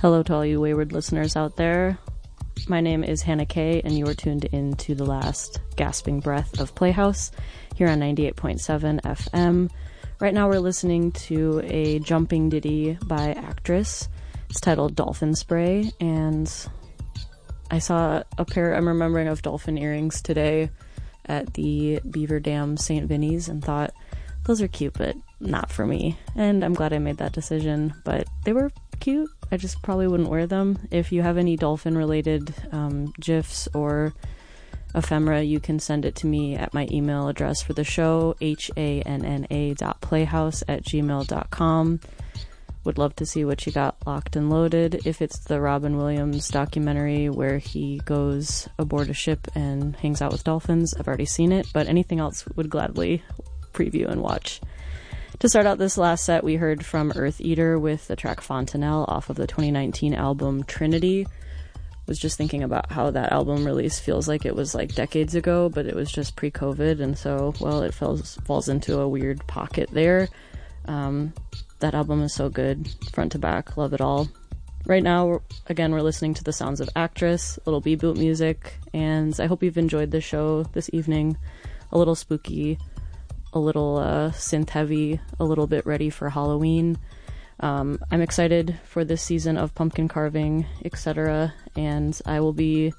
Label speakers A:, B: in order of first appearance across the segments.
A: Hello to all you wayward listeners out there. My name is Hannah Kay, and you are tuned in to the last gasping breath of Playhouse here on 98.7 FM. Right now we're listening to a jumping ditty by Actress. It's titled Dolphin Spray, and I saw a pair, I'm remembering, of dolphin earrings today at the Beaver Dam St. Vinny's and thought, those are cute, but not for me. And I'm glad I made that decision, but they were cute. I just probably wouldn't wear them. If you have any dolphin-related GIFs or ephemera, you can send it to me at my email address for the show, hanna.playhouse@gmail.com. Would love to see what you got locked and loaded. If it's the Robin Williams documentary where he goes aboard a ship and hangs out with dolphins, I've already seen it, but anything else would gladly preview and watch. To start out this last set, we heard from Earth Eater with the track Fontanelle off of the 2019 album Trinity. Was just thinking about how that album release feels like it was like decades ago, but it was just pre-COVID, and so, well, it falls into a weird pocket there. That album is so good, front to back, love it all. Right now, again, we're listening to the sounds of Actress, little beboot music, and I hope you've enjoyed the show this evening. A little spooky, a little synth heavy, a little bit ready for Halloween. I'm excited for this season of pumpkin carving, etc., and I will be,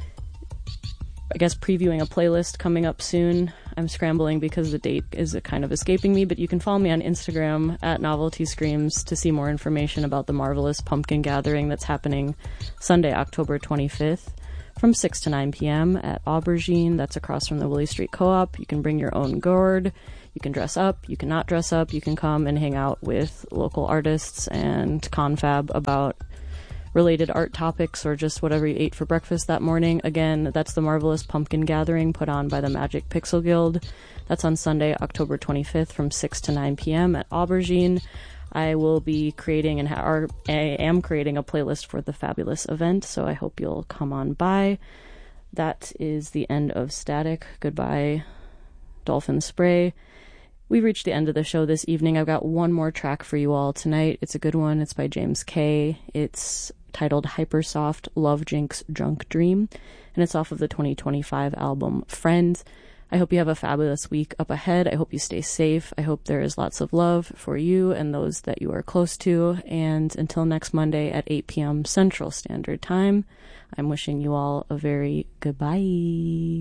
A: I guess, previewing a playlist coming up soon. I'm scrambling because the date is kind of escaping me, but you can follow me on Instagram at Novelty Screams to see more information about the marvelous pumpkin gathering that's happening Sunday, October 25th from 6 to 9 p.m. at Aubergine. That's across from the Willie Street Co-op. You can bring your own gourd. You can dress up. You can not dress up. You can come and hang out with local artists and confab about related art topics or just whatever you ate for breakfast that morning. Again, that's the Marvelous Pumpkin Gathering put on by the Magic Pixel Guild. That's on Sunday, October 25th from 6 to 9 p.m. at Aubergine. I will be creating I am creating a playlist for the fabulous event, so I hope you'll come on by. That is the end of Static. Goodbye, Dolphin Spray. We've reached the end of the show this evening. I've got one more track for you all tonight. It's a good one. It's by James K. It's titled Hypersoft Love Jinx Drunk Dream, and it's off of the 2025 album Friend. I hope you have a fabulous week up ahead. I hope you stay safe. I hope there is lots of love for you and those that you are close to. And until next Monday at 8 p.m. Central Standard Time, I'm wishing you all a very goodbye.